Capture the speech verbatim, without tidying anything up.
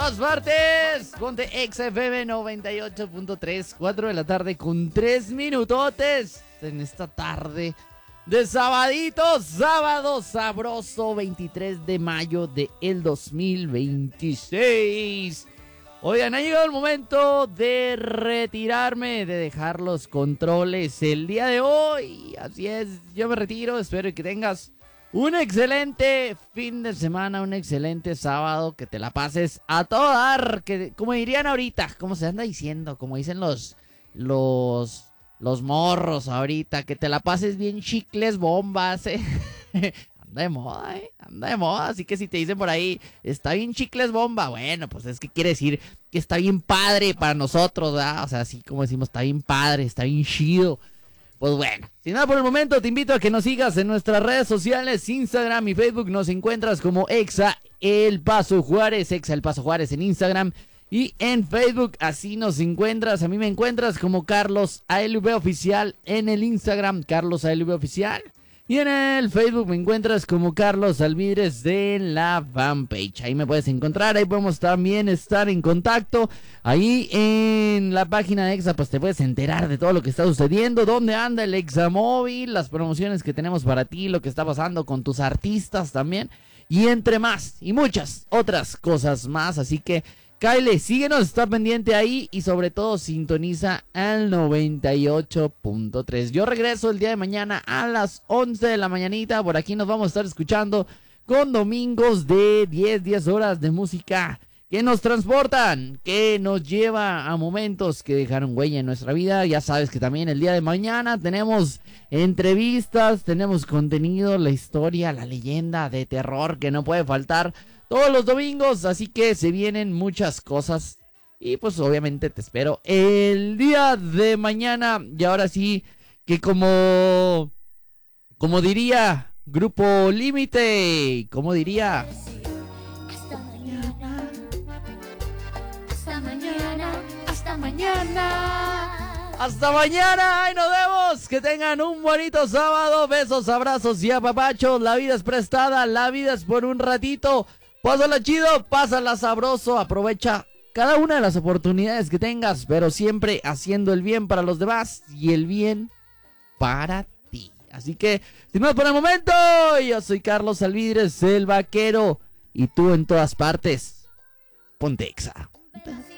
todas partes. Ponte Exa F M noventa y ocho punto tres, cuatro de la tarde con tres minutotes en esta tarde de sabadito, sábado sabroso, veintitrés de mayo del dos mil veintiséis. Oigan, ha llegado el momento de retirarme, de dejar los controles el día de hoy. Así es, yo me retiro, espero que tengas un excelente fin de semana, un excelente sábado, que te la pases a todo dar, que como dirían ahorita, como se anda diciendo, como dicen los, los, los morros ahorita, que te la pases bien chicles bombas, eh. Anda de moda, eh, anda de moda, así que si te dicen por ahí, está bien chicles bomba, bueno, pues es que quiere decir que está bien padre para nosotros, ¿verdad? O sea, así como decimos, está bien padre, está bien chido. Pues bueno, sin nada por el momento, te invito a que nos sigas en nuestras redes sociales, Instagram y Facebook. Nos encuentras como Exa El Paso Juárez, Exa El Paso Juárez en Instagram y en Facebook. Así nos encuentras. A mí me encuentras como Carlos A L V Oficial en el Instagram, Carlos A L V Oficial. Y en el Facebook me encuentras como Carlos Alvidres de la fanpage. Ahí me puedes encontrar, ahí podemos también estar en contacto. Ahí en la página de Exa pues te puedes enterar de todo lo que está sucediendo, dónde anda el Examóvil, las promociones que tenemos para ti, lo que está pasando con tus artistas también. Y entre más y muchas otras cosas más, así que Kyle, síguenos, está pendiente ahí y sobre todo sintoniza al noventa y ocho punto tres. Yo regreso el día de mañana a las once de la mañanita. Por aquí nos vamos a estar escuchando con domingos de diez, diez horas de música que nos transportan, que nos lleva a momentos que dejaron huella en nuestra vida. Ya sabes que también el día de mañana tenemos entrevistas, tenemos contenido, la historia, la leyenda de terror que no puede faltar todos los domingos, así que se vienen muchas cosas y pues obviamente te espero el día de mañana. Y ahora sí, que como, como diría Grupo Límite, como diría... Hasta mañana, hasta mañana, hasta mañana. Hasta mañana, ahí nos vemos, que tengan un bonito sábado, besos, abrazos y apapachos. La vida es prestada, la vida es por un ratito. Pásala chido, pásala sabroso, aprovecha cada una de las oportunidades que tengas, pero siempre haciendo el bien para los demás y el bien para ti. Así que, sin más por el momento, yo soy Carlos Alvidres, el vaquero, y tú en todas partes, ponte Exa.